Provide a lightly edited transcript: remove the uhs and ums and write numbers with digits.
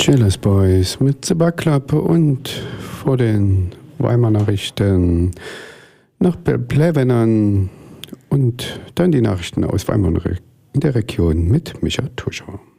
Chillers Boys mit The Backklappe und vor den Weimar Nachrichten noch Plevennern und dann die Nachrichten aus Weimar in der Region mit Micha Tuscher.